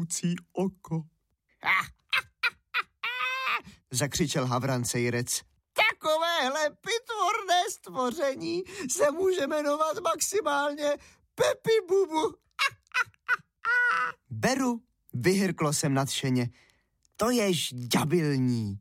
rostoucí oko. Zakřičel Havran Sejrec. Takovéhle pitvorné stvoření se může jmenovat maximálně Pepi Bubu. Beru, vyhrklo jsem nadšeně. To je žďabilní.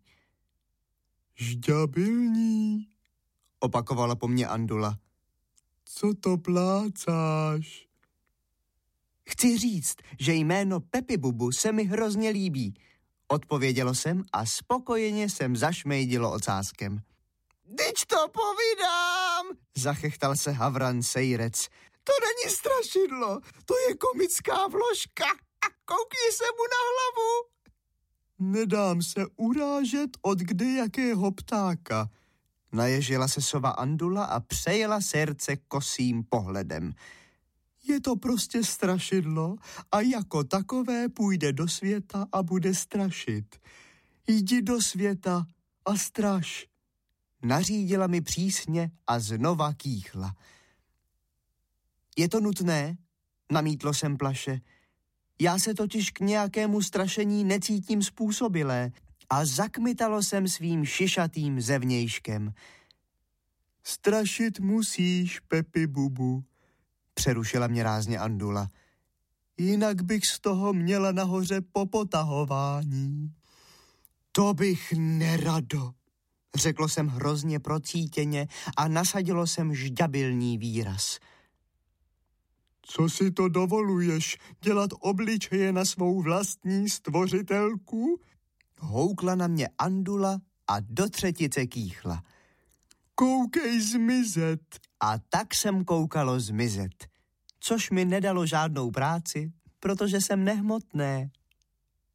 Žďabilní, opakovala po mně Andula. Co to plácáš? Chci říct, že jméno Pepi Bubu se mi hrozně líbí. Odpovědělo jsem a spokojeně jsem zašmejdilo ocáskem. Dyť to povídám, zachechtal se Havran Sejrec. To není strašidlo, to je komická vložka. Koukni se mu na hlavu. Nedám se urážet od kdejakého ptáka. Naježila se sova Andula a přejela Sejrce kosým pohledem. Je to prostě strašidlo a jako takové půjde do světa a bude strašit. Jdi do světa a straš. Nařídila mi přísně a znova kýchla. Je to nutné? Namítlo jsem plaše. Já se totiž k nějakému strašení necítím způsobilé a zakmitalo jsem svým šišatým zevnějškem. Strašit musíš, Pepi Bubu, přerušila mě rázně Andula. Jinak bych z toho měla nahoře popotahování. To bych nerado, řeklo jsem hrozně procítěně a nasadilo jsem žďabilní výraz. Co si to dovoluješ, dělat obličeje na svou vlastní stvořitelku? Houkla na mě Andula a do třetice kýchla. Koukej zmizet. A tak jsem koukalo zmizet, což mi nedalo žádnou práci, protože jsem nehmotné.